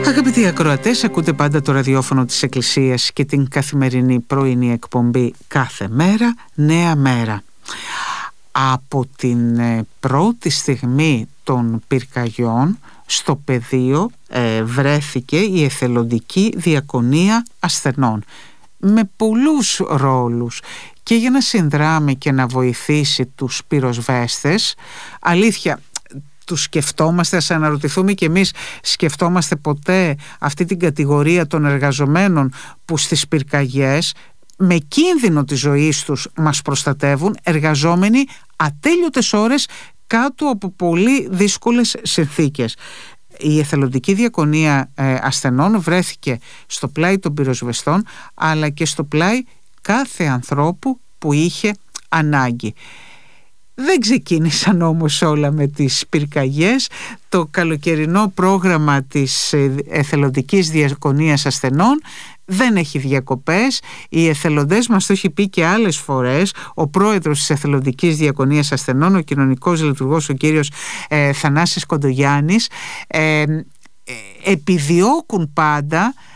Αγαπητοί ακροατές, ακούτε πάντα το ραδιόφωνο της Εκκλησίας και την καθημερινή πρωινή εκπομπή «Κάθε μέρα, νέα μέρα». Από την πρώτη στιγμή των πυρκαγιών στο πεδίο βρέθηκε η εθελοντική διακονία ασθενών με πολλούς ρόλους και για να συνδράμε και να βοηθήσει τους πυροσβέστες. Αλήθεια, τους σκεφτόμαστε, ας αναρωτηθούμε και εμείς, σκεφτόμαστε ποτέ αυτή την κατηγορία των εργαζομένων που στις πυρκαγιές με κίνδυνο της ζωής τους μας προστατεύουν, εργαζόμενοι ατέλειωτες ώρες κάτω από πολύ δύσκολες συνθήκες. Η εθελοντική διακονία ασθενών βρέθηκε στο πλάι των πυροσβεστών, αλλά και στο πλάι κάθε ανθρώπου που είχε ανάγκη. Δεν ξεκίνησαν όμως όλα με τις πυρκαγιές. Το καλοκαιρινό πρόγραμμα της εθελοντικής διακονίας ασθενών δεν έχει διακοπές. Οι εθελοντές μας το έχει πει και άλλες φορές ο πρόεδρος της εθελοντικής διακονίας ασθενών, ο κοινωνικός λειτουργός, ο κύριος Θανάσης Κοντογιάννης. Επιδιώκουν πάντα